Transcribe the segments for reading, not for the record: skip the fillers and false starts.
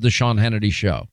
The Sean Hannity Show.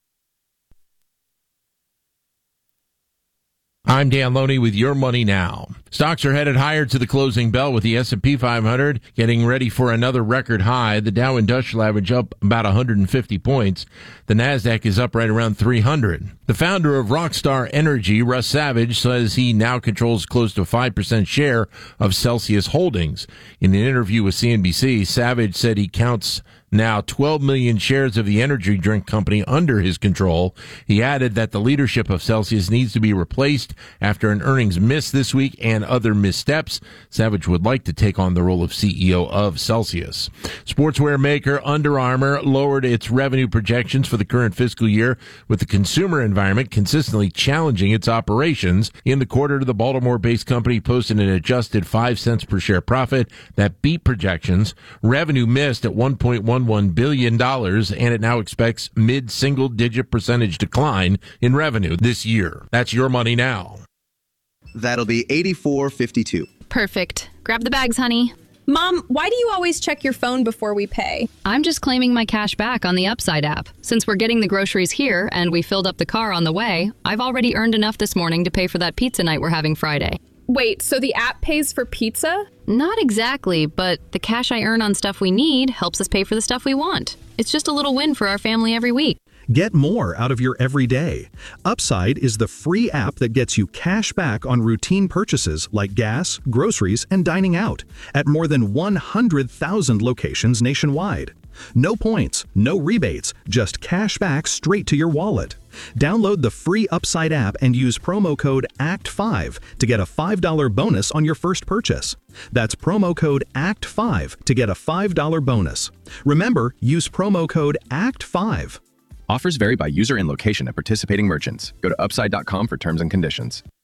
I'm Dan Loney with Your Money Now. Stocks are headed higher to the closing bell with the S&P 500 getting ready for another record high. The Dow Industrial Average up about 150 points. The Nasdaq is up right around 300. The founder of Rockstar Energy, Russ Savage, says he now controls close to a 5% share of Celsius Holdings. In an interview with CNBC, Savage said he counts now 12 million shares of the energy drink company under his control. He added that the leadership of Celsius needs to be replaced after an earnings miss this week and other missteps. Savage would like to take on the role of CEO of Celsius. Sportswear maker Under Armour lowered its revenue projections for the current fiscal year, with the consumer environment consistently challenging its operations. In the quarter, the Baltimore-based company posted an adjusted 5 cents per share profit that beat projections. Revenue missed at $1.11 billion, and it now expects mid-single-digit percentage decline in revenue this year. That's Your Money Now. That'll be $84.52. Perfect. Grab the bags, honey. Mom, why do you always check your phone before we pay? I'm just claiming my cash back on the Upside app. Since we're getting the groceries here and we filled up the car on the way, I've already earned enough this morning to pay for that pizza night we're having Friday. Wait, so the app pays for pizza? Not exactly, but the cash I earn on stuff we need helps us pay for the stuff we want. It's just a little win for our family every week. Get more out of your everyday. Upside is the free app that gets you cash back on routine purchases like gas, groceries, and dining out at more than 100,000 locations nationwide. No points, no rebates, just cash back straight to your wallet. Download the free Upside app and use promo code ACT5 to get a $5 bonus on your first purchase. That's promo code ACT5 to get a $5 bonus. Remember, use promo code ACT5. Offers vary by user and location at participating merchants. Go to upside.com for terms and conditions.